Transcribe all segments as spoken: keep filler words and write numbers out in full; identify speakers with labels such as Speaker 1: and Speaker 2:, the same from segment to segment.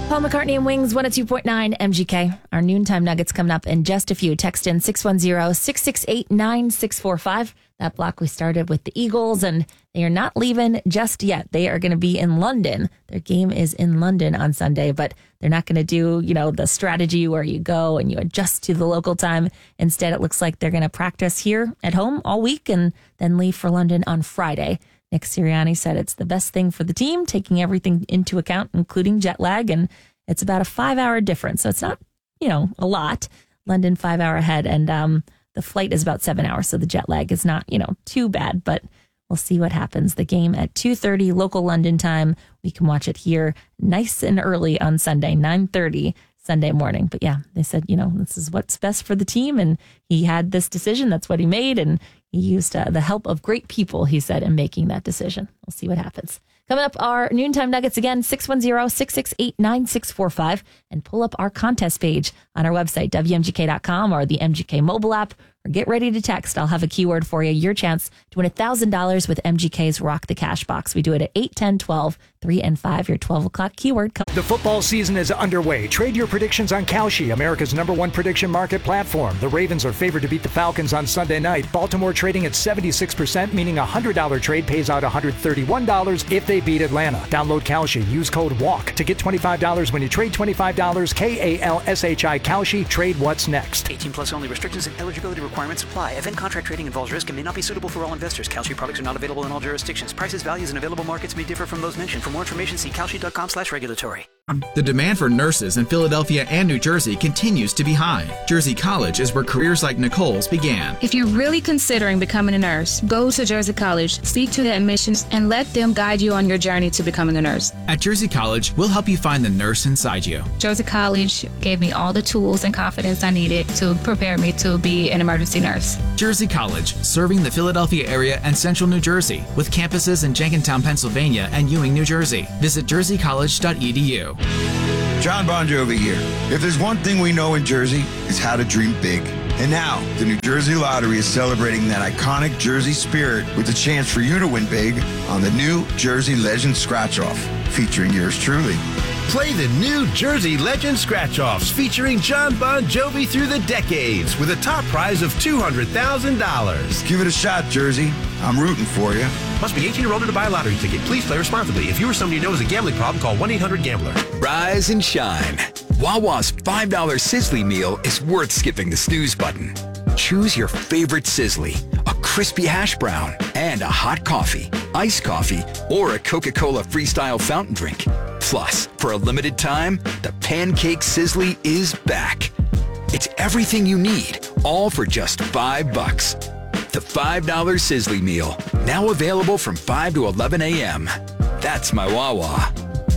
Speaker 1: Paul McCartney and Wings, one oh two point nine M G K. Our noontime nuggets coming up in just a few. Text in six one zero, six six eight, nine six four five. That block we started with the Eagles, and they are not leaving just yet. They are going to be in London. Their game is in London on Sunday, but they're not going to do, you know, the strategy where you go and you adjust to the local time. Instead, it looks like they're going to practice here at home all week and then leave for London on Friday. Nick Sirianni said it's the best thing for the team, taking everything into account, including jet lag, and it's about a five-hour difference. So it's not, you know, a lot. London five hour ahead, and um, the flight is about seven hours, so the jet lag is not, you know, too bad, but we'll see what happens. The game at two thirty local London time. We can watch it here nice and early on Sunday, nine thirty Sunday morning. But yeah, they said, you know, this is what's best for the team, and he had this decision. That's what he made, and he used uh, the help of great people, he said, in making that decision. We'll see what happens. Coming up, our noontime nuggets again, six one zero, six six eight, nine six four five, and pull up our contest page on our website, W M G K dot com, or the M G K mobile app, or get ready to text. I'll have a keyword for you, your chance to win one thousand dollars with M G K's Rock the Cash Box. We do it at eight, ten, twelve, three, and five. Your twelve o'clock keyword.
Speaker 2: The football season is underway. Trade your predictions on Kalshi, America's number one prediction market platform. The Ravens are favored to beat the Falcons on Sunday night. Baltimore trading at seventy-six percent, meaning a one hundred dollars trade pays out one hundred thirty-one dollars if they beat Atlanta. Download Kalshi. Use code WALK to get twenty-five dollars when you trade twenty-five dollars. K A L S H I Kalshi. Trade what's next.
Speaker 3: eighteen plus only. Restrictions and eligibility requirements apply. Event contract trading involves risk and may not be suitable for all investors. Kalshi products are not available in all jurisdictions. Prices, values, and available markets may differ from those mentioned. For more information, see kalshi.com slash regulatory.
Speaker 4: The demand for nurses in Philadelphia and New Jersey continues to be high. Jersey College is where careers like Nicole's began.
Speaker 5: If you're really considering becoming a nurse, go to Jersey College, speak to the admissions, and let them guide you on your journey to becoming a nurse.
Speaker 4: At Jersey College, we'll help you find the nurse inside you.
Speaker 5: Jersey College gave me all the tools and confidence I needed to prepare me to be an emergency nurse.
Speaker 4: Jersey College, serving the Philadelphia area and central New Jersey, with campuses in Jenkintown, Pennsylvania, and Ewing, New Jersey. Visit jersey college dot e d u.
Speaker 6: John Bon Jovi here. If there's one thing we know in Jersey, it's how to dream big. And now, the New Jersey Lottery is celebrating that iconic Jersey spirit with a chance for you to win big on the new Jersey Legend Scratch-Off, featuring yours truly.
Speaker 7: Play the new Jersey Legend Scratch-Offs featuring John Bon Jovi through the decades with a top prize of two hundred thousand dollars.
Speaker 6: Give it a shot, Jersey. I'm rooting for you.
Speaker 7: Must be eighteen or older to buy a lottery ticket. Please play responsibly. If you or somebody you know has a gambling problem, call one eight hundred gambler.
Speaker 8: Rise and shine. Wawa's five dollar Sizzly meal is worth skipping the snooze button. Choose your favorite Sizzly, a crispy hash brown, and a hot coffee, iced coffee, or a Coca-Cola Freestyle fountain drink. Plus, for a limited time, the Pancake Sizzly is back. It's everything you need, all for just five bucks. The five dollar Sizzly meal, now available from five to eleven a.m. That's my Wawa.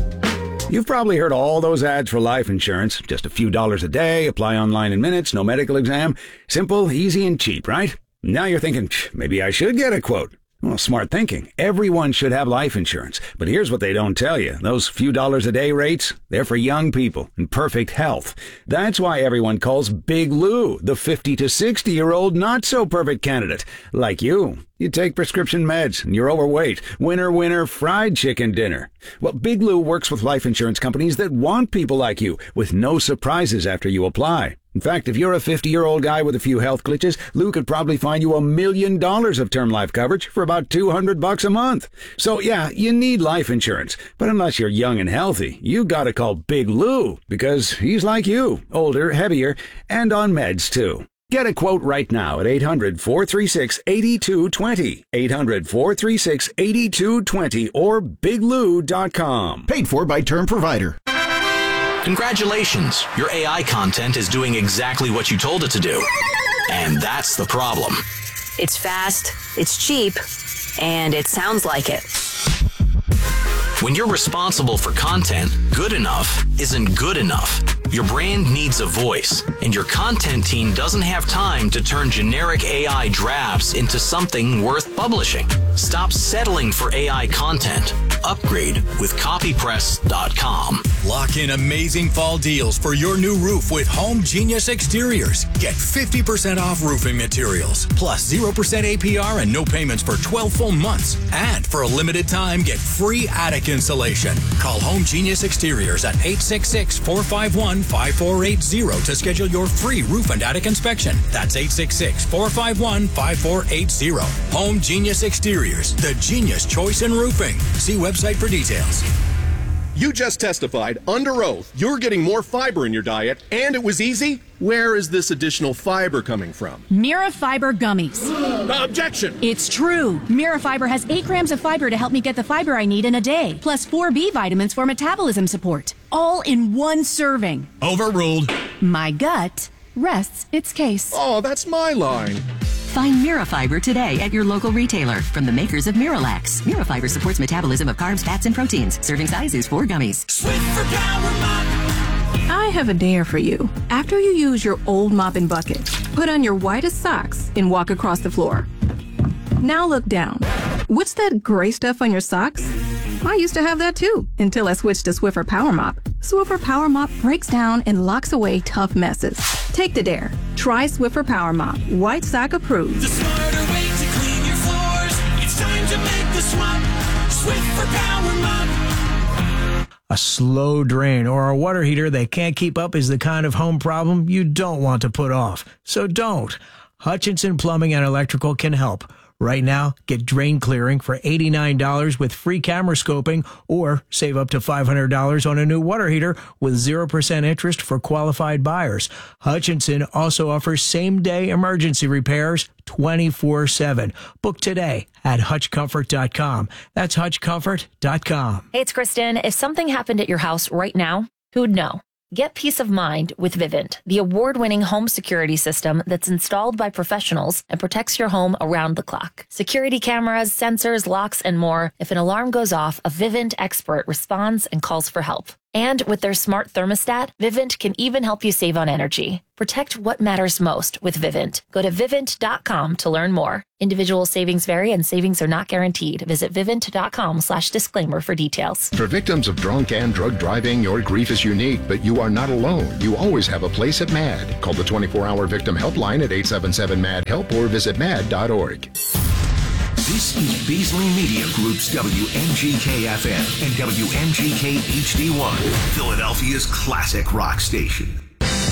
Speaker 9: You've probably heard all those ads for life insurance. Just a few dollars a day, apply online in minutes, no medical exam. Simple, easy, and cheap, right? Now you're thinking, maybe I should get a quote. Well, smart thinking. Everyone should have life insurance. But here's what they don't tell you. Those few dollars a day rates, they're for young people in perfect health. That's why everyone calls Big Lou the fifty to sixty-year-old not-so-perfect candidate. Like you. You take prescription meds and you're overweight. Winner, winner, fried chicken dinner. Well, Big Lou works with life insurance companies that want people like you, with no surprises after you apply. In fact, if you're a fifty-year-old guy with a few health glitches, Lou could probably find you a million dollars of term life coverage for about two hundred bucks a month. So yeah, you need life insurance. But unless you're young and healthy, you gotta call Big Lou, because he's like you, older, heavier, and on meds too. Get a quote right now at eight hundred, four three six, eight two two zero, eight hundred, four three six, eight two two zero, or big lou dot com.
Speaker 10: Paid for by Term Provider.
Speaker 11: Congratulations, your A I content is doing exactly what you told it to do. And that's the problem.
Speaker 12: It's fast, it's cheap, and it sounds like it.
Speaker 11: When you're responsible for content, good enough isn't good enough. Your brand needs a voice, and your content team doesn't have time to turn generic A I drafts into something worth publishing. Stop settling for A I content. upgrade with copy press dot com.
Speaker 10: Lock in amazing fall deals for your new roof with Home Genius Exteriors. Get fifty percent off roofing materials, plus zero percent A P R and no payments for twelve full months. And for a limited time, get free attic insulation. Call Home Genius Exteriors at eight six six, four five one, five four eight zero to schedule your free roof and attic inspection. That's eight six six, four five one, five four eight zero. Home Genius Exteriors, the genius choice in roofing. See website for details.
Speaker 13: You just testified under oath you're getting more fiber in your diet, and it was easy. Where is this additional fiber coming from?
Speaker 14: Mira Fiber Gummies.
Speaker 13: Uh, objection!
Speaker 14: It's true. Mira Fiber has eight grams of fiber to help me get the fiber I need in a day, plus four B vitamins for metabolism support. All in one serving.
Speaker 13: Overruled.
Speaker 14: My gut rests its case.
Speaker 13: Oh, that's my line.
Speaker 15: Find Mirafiber today at your local retailer from the makers of Miralax. Mirafiber supports metabolism of carbs, fats, and proteins. Serving size is four gummies.
Speaker 16: Swiffer Power Mop. I have a dare for you. After you use your old mop and bucket, put on your whitest socks and walk across the floor. Now look down. What's that gray stuff on your socks? I used to have that too, until I switched to Swiffer Power Mop. Swiffer Power Mop breaks down and locks away tough messes. Take the dare. Try Swiffer Power Mop. White sock approved.
Speaker 17: The smarter way to clean your floors. It's time to make the swap. Swiffer Power Mop.
Speaker 18: A slow drain or a water heater that can't keep up is the kind of home problem you don't want to put off. So don't. Hutchinson Plumbing and Electrical can help. Right now, get drain clearing for eighty-nine dollars with free camera scoping, or save up to five hundred dollars on a new water heater with zero percent interest for qualified buyers. Hutchinson also offers same-day emergency repairs twenty-four seven. Book today at hutch comfort dot com. That's hutch comfort dot com.
Speaker 1: Hey, it's Kristen. If something happened at your house right now, who'd know? Get peace of mind with Vivint, the award-winning home security system that's installed by professionals and protects your home around the clock. Security cameras, sensors, locks, and more. If an alarm goes off, a Vivint expert responds and calls for help. And with their smart thermostat, Vivint can even help you save on energy. Protect what matters most with Vivint. Go to vivint dot com to learn more. Individual savings vary and savings are not guaranteed. Visit vivint dot com slash disclaimer for details.
Speaker 19: For victims of drunk and drug driving, your grief is unique, but you are not alone. You always have a place at MAD. Call the twenty-four hour victim helpline at eight seven seven M A D HELP or visit mad dot org.
Speaker 20: This is Beasley Media Group's W M G K F M and W M G K H D one, Philadelphia's classic rock station.